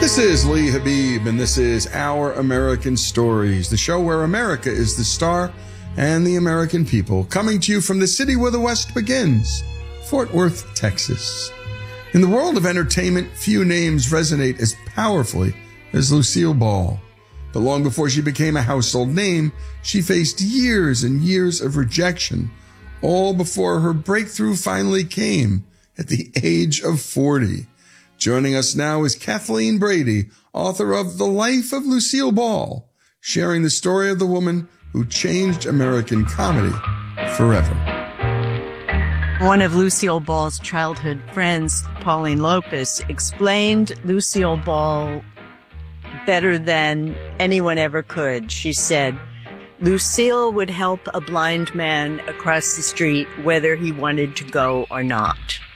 This is Lee Habib, and this is Our American Stories, the show where America is the star and the American people, coming to you from the city where the West begins, Fort Worth, Texas. In the world of entertainment, few names resonate as powerfully as Lucille Ball. But long before she became a household name, she faced years and years of rejection, all before her breakthrough finally came at the age of 40. Joining us now is Kathleen Brady, author of The Life of Lucille Ball, sharing the story of the woman who changed American comedy forever. One of Lucille Ball's childhood friends, Pauline Lopez, explained Lucille Ball better than anyone ever could. She said, Lucille would help a blind man across the street whether he wanted to go or not.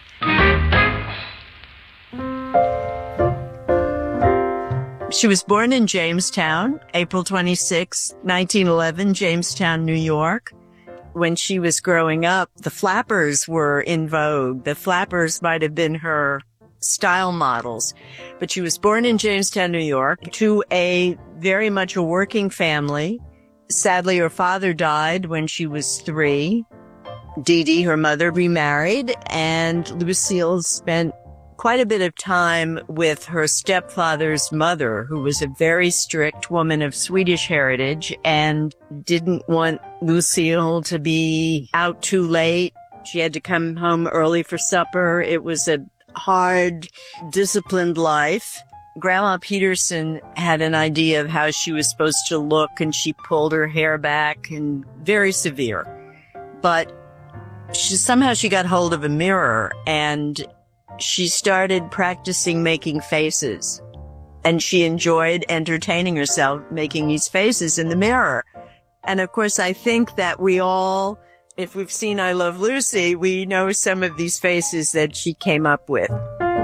She was born in Jamestown, April 26, 1911, Jamestown, New York. When she was growing up, the flappers were in vogue. The flappers might have been her style models. But she was born in Jamestown, New York, to a very much a working family. Sadly, her father died when she was 3. Dee Dee, her mother, remarried, and Lucille spent quite a bit of time with her stepfather's mother, who was a very strict woman of Swedish heritage and didn't want Lucille to be out too late. She had to come home early for supper. It was a hard, disciplined life. Grandma Peterson had an idea of how she was supposed to look, and she pulled her hair back, and very severe. But somehow she got hold of a mirror, and she started practicing making faces, and she enjoyed entertaining herself making these faces in the mirror. And of course, I think that we all, if we've seen I Love Lucy, we know some of these faces that she came up with.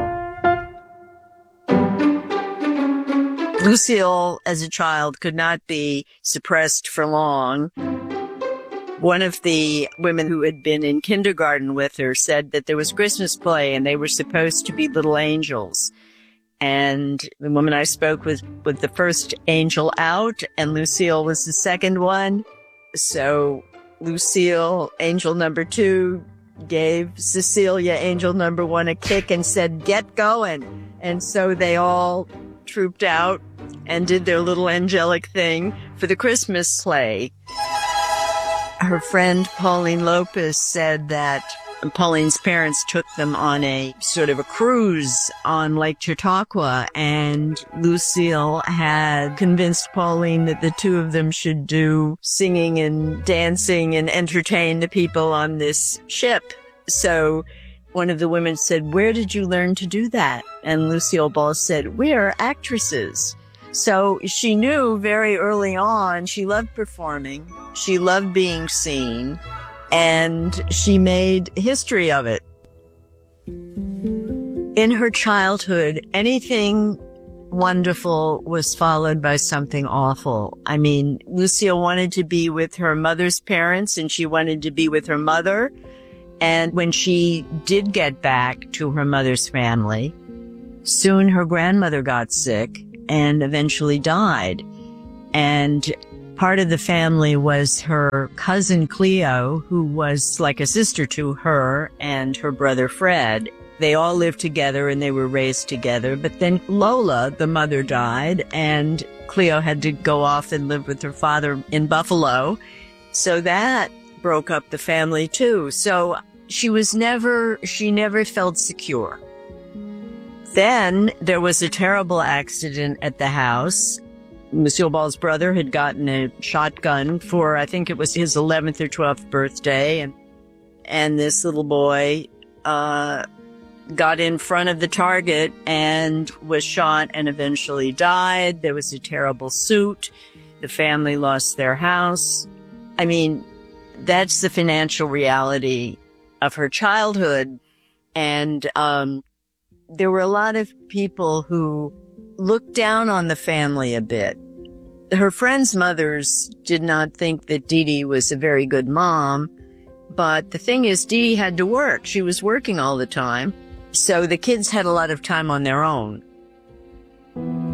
Lucille, as a child, could not be suppressed for long. One of the women who had been in kindergarten with her said that there was Christmas play and they were supposed to be little angels. And the woman I spoke with the first angel out, and Lucille was the second one. So Lucille, angel number 2, gave Cecilia, angel number 1, a kick and said, "Get going." And so they all trooped out and did their little angelic thing for the Christmas play. Her friend Pauline Lopez said that Pauline's parents took them on a sort of a cruise on Lake Chautauqua, and Lucille had convinced Pauline that the two of them should do singing and dancing and entertain the people on this ship. So one of the women said, "Where did you learn to do that?" And Lucille Ball said, "We're actresses." So she knew very early on she loved performing, she loved being seen, and she made history of it. In her childhood, anything wonderful was followed by something awful. I mean, Lucille wanted to be with her mother's parents, and she wanted to be with her mother. And when she did get back to her mother's family, soon her grandmother got sick and eventually died. And part of the family was her cousin Cleo, who was like a sister to her, and her brother Fred. They all lived together and they were raised together. But then Lola, the mother, died, and Cleo had to go off and live with her father in Buffalo. So that broke up the family too. So she never felt secure. Then there was a terrible accident at the house. Lucille Ball's brother had gotten a shotgun for, I think it was his 11th or 12th birthday. And this little boy, got in front of the target and was shot and eventually died. There was a terrible suit. The family lost their house. I mean, that's the financial reality of her childhood. And, there were a lot of people who looked down on the family a bit. Her friends' mothers did not think that Dee Dee was a very good mom, but the thing is, Dee Dee had to work. She was working all the time, so the kids had a lot of time on their own.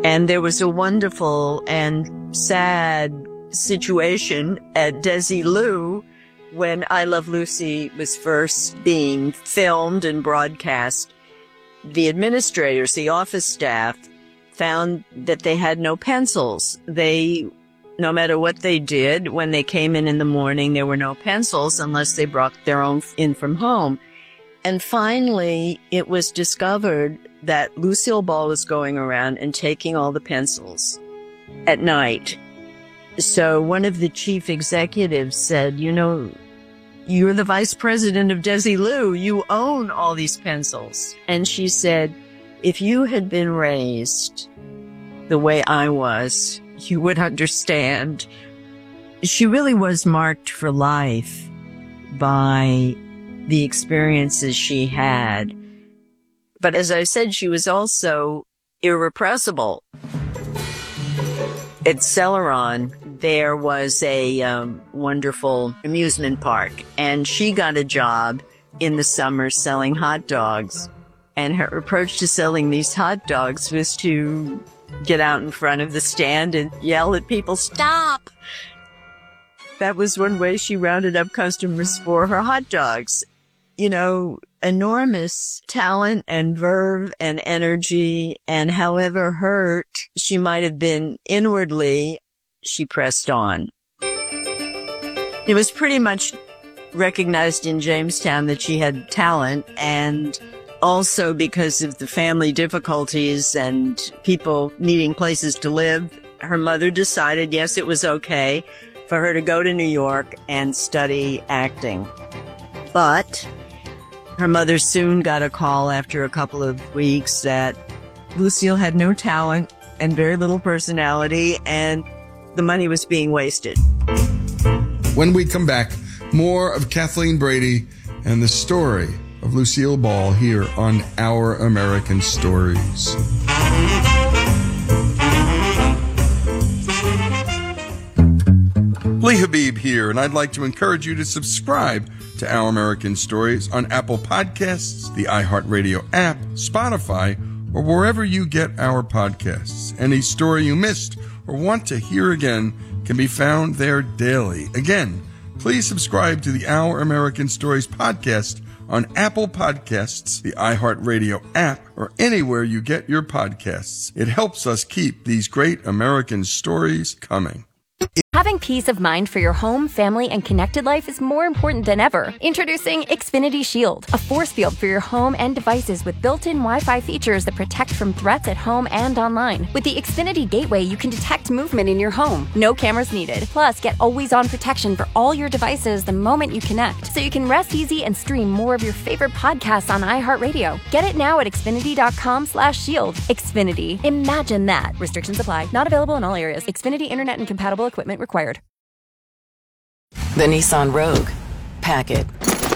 And there was a wonderful and sad situation at Desilu when I Love Lucy was first being filmed and broadcast. The administrators, the office staff, found that they had no pencils. No matter what they did, when they came in the morning, there were no pencils unless they brought their own in from home. And finally, it was discovered that Lucille Ball was going around and taking all the pencils at night. So one of the chief executives said, you're the vice president of Desilu. You own all these pencils. And she said, if you had been raised the way I was, you would understand. She really was marked for life by the experiences she had. But as I said, she was also irrepressible. At Celeron, there was a wonderful amusement park, and she got a job in the summer selling hot dogs. And her approach to selling these hot dogs was to get out in front of the stand and yell at people, "Stop!" That was one way she rounded up customers for her hot dogs. Enormous talent and verve and energy, and however hurt she might have been inwardly, she pressed on. It was pretty much recognized in Jamestown that she had talent, and also because of the family difficulties and people needing places to live, her mother decided, yes, it was okay for her to go to New York and study acting. But her mother soon got a call after a couple of weeks that Lucille had no talent and very little personality, and the money was being wasted. When we come back, more of Kathleen Brady and the story of Lucille Ball here on Our American Stories. Lee Habib here, and I'd like to encourage you to subscribe to Our American Stories on Apple Podcasts, the iHeartRadio app, Spotify, or wherever you get our podcasts. Any story you missed or want to hear again can be found there daily. Again, please subscribe to the Our American Stories podcast on Apple Podcasts, the iHeartRadio app, or anywhere you get your podcasts. It helps us keep these great American stories coming. Having peace of mind for your home, family, and connected life is more important than ever. Introducing Xfinity Shield, a force field for your home and devices with built-in Wi-Fi features that protect from threats at home and online. With the Xfinity Gateway, you can detect movement in your home. No cameras needed. Plus, get always-on protection for all your devices the moment you connect, so you can rest easy and stream more of your favorite podcasts on iHeartRadio. Get it now at Xfinity.com/shield. Xfinity. Imagine that. Restrictions apply. Not available in all areas. Xfinity Internet and compatible equipment required. The Nissan Rogue. Pack it.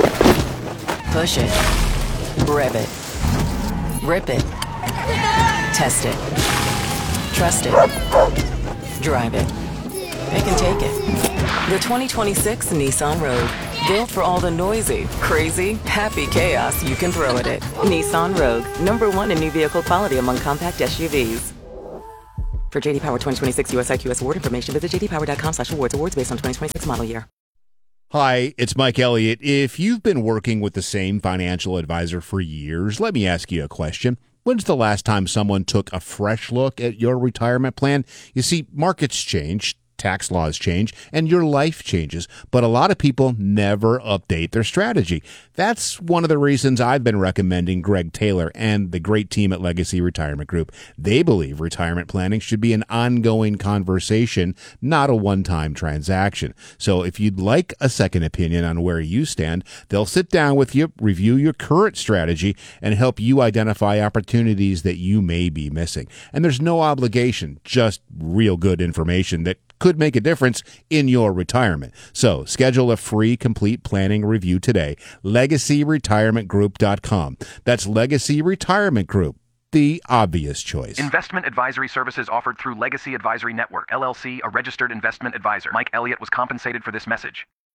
Push it. Rev it. Rip it. Test it. Trust it. Drive it. It can take it. The 2026 Nissan Rogue. Built for all the noisy, crazy, happy chaos you can throw at it. Nissan Rogue. #1 in new vehicle quality among compact SUVs. For J.D. Power 2026 US IQS award information, visit jdpower.com/awards. Awards based on 2026 model year. Hi, it's Mike Elliott. If you've been working with the same financial advisor for years, let me ask you a question. When's the last time someone took a fresh look at your retirement plan? You see, markets change, tax laws change, and your life changes, but a lot of people never update their strategy. That's one of the reasons I've been recommending Greg Taylor and the great team at Legacy Retirement Group. They believe retirement planning should be an ongoing conversation, not a one-time transaction. So if you'd like a second opinion on where you stand, they'll sit down with you, review your current strategy, and help you identify opportunities that you may be missing. And there's no obligation, just real good information that could make a difference in your retirement. So schedule a free complete planning review today. LegacyRetirementGroup.com. That's Legacy Retirement Group, the obvious choice. Investment advisory services offered through Legacy Advisory Network, LLC, a registered investment advisor. Mike Elliott was compensated for this message.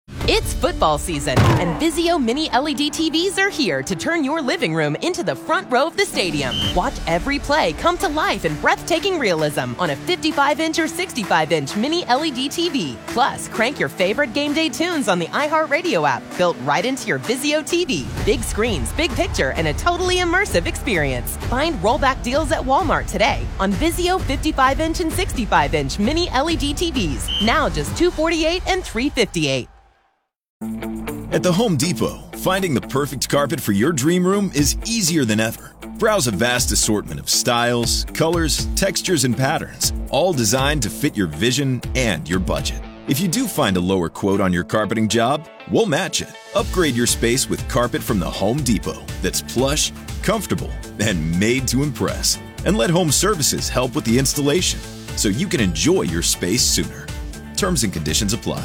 It's football season, and Vizio Mini LED TVs are here to turn your living room into the front row of the stadium. Watch every play come to life in breathtaking realism on a 55-inch or 65-inch Mini LED TV. Plus, crank your favorite game day tunes on the iHeartRadio app, built right into your Vizio TV. Big screens, big picture, and a totally immersive experience. Find rollback deals at Walmart today on Vizio 55-inch and 65-inch Mini LED TVs. Now just $248 and $358. At the Home Depot, finding the perfect carpet for your dream room is easier than ever. Browse a vast assortment of styles, colors, textures, and patterns, all designed to fit your vision and your budget. If you do find a lower quote on your carpeting job, we'll match it. Upgrade your space with carpet from the Home Depot that's plush, comfortable, and made to impress. And let Home Services help with the installation so you can enjoy your space sooner. Terms and conditions apply.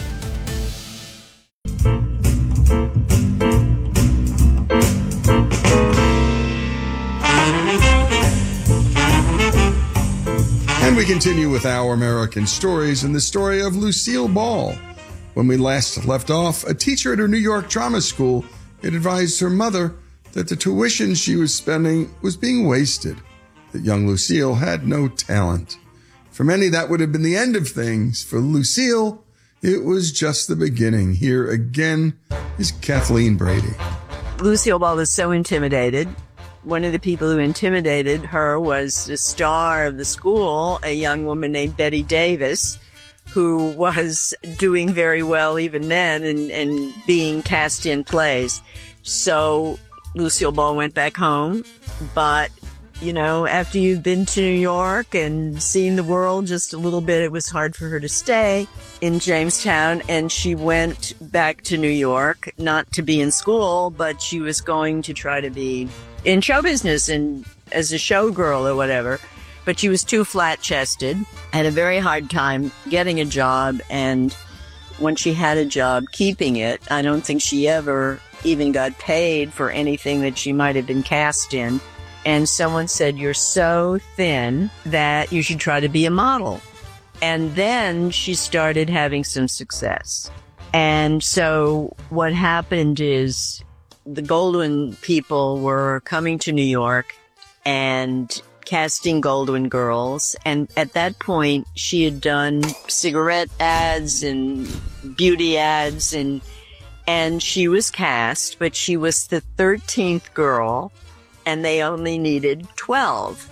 And we continue with Our American Stories and the story of Lucille Ball. When we last left off, a teacher at her New York drama school had advised her mother that the tuition she was spending was being wasted, that young Lucille had no talent. For many, that would have been the end of things. For Lucille, it was just the beginning. Here again is Kathleen Brady. Lucille Ball was so intimidated. One of the people who intimidated her was the star of the school, a young woman named Betty Davis, who was doing very well even then and being cast in plays. So Lucille Ball went back home, but you know, after you've been to New York and seen the world just a little bit, it was hard for her to stay in Jamestown. And she went back to New York, not to be in school, but she was going to try to be in show business and as a showgirl or whatever. But she was too flat-chested, had a very hard time getting a job. And when she had a job, keeping it, I don't think she ever even got paid for anything that she might have been cast in. And someone said, "You're so thin that you should try to be a model." And then she started having some success. And so what happened is the Goldwyn people were coming to New York and casting Goldwyn girls. And at that point, she had done cigarette ads and beauty ads, and she was cast, but she was the 13th girl, and they only needed 12.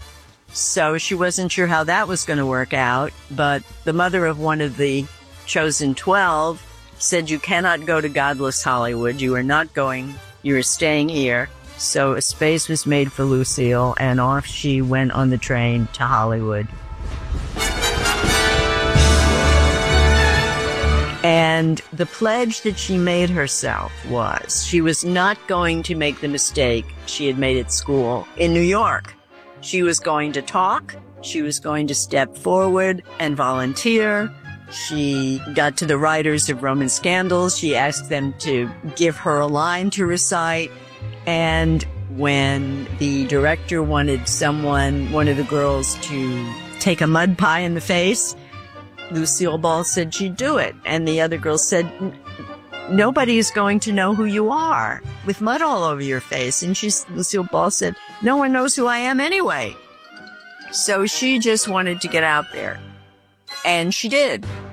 So she wasn't sure how that was going to work out, but the mother of one of the chosen 12 said, "You cannot go to godless Hollywood. You are not going. You are staying here." So a space was made for Lucille, and off she went on the train to Hollywood. And the pledge that she made herself was she was not going to make the mistake she had made at school in New York. She was going to talk. She was going to step forward and volunteer. She got to the writers of Roman Scandals. She asked them to give her a line to recite. And when the director wanted one of the girls to take a mud pie in the face, Lucille Ball said she'd do it. And the other girl said, "Nobody's going to know who you are with mud all over your face." And Lucille Ball said, "No one knows who I am anyway." So she just wanted to get out there. And she did.